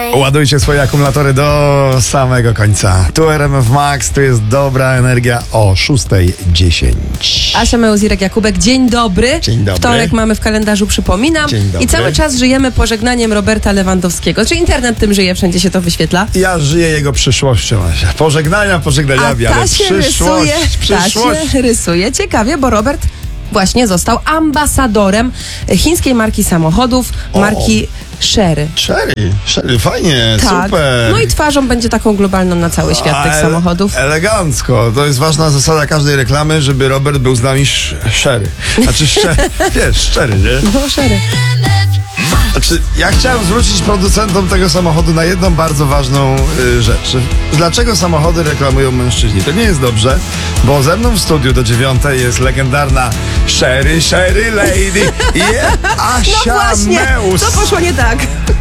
Ładujcie swoje akumulatory do samego końca. Tu RMF Max, tu jest dobra energia o 6:10. Asia Meuzirek, Jakubek, dzień dobry. Dzień dobry. Wtorek mamy w kalendarzu, przypominam. Dzień dobry. I cały czas żyjemy pożegnaniem Roberta Lewandowskiego. Czy internet tym żyje? Wszędzie się to wyświetla. Ja żyję jego przyszłością, Asia. Pożegnaniami, ale Ta się rysuje ciekawie, bo Robert właśnie został ambasadorem chińskiej marki samochodów, marki Chery. Chery, fajnie, Tak. super. No i twarzą będzie taką globalną na cały świat tych samochodów. Elegancko. To jest ważna zasada każdej reklamy, żeby Robert był z nami szczery. Znaczy, wiesz, szczery, nie? No, Chery. Znaczy, ja chciałem zwrócić producentom tego samochodu na jedną bardzo ważną rzecz. Dlaczego samochody reklamują mężczyźni? To nie jest dobrze, bo ze mną w studiu do 9:00 jest legendarna Chery Lady i Asia No właśnie, Meus. co poszło nie tak?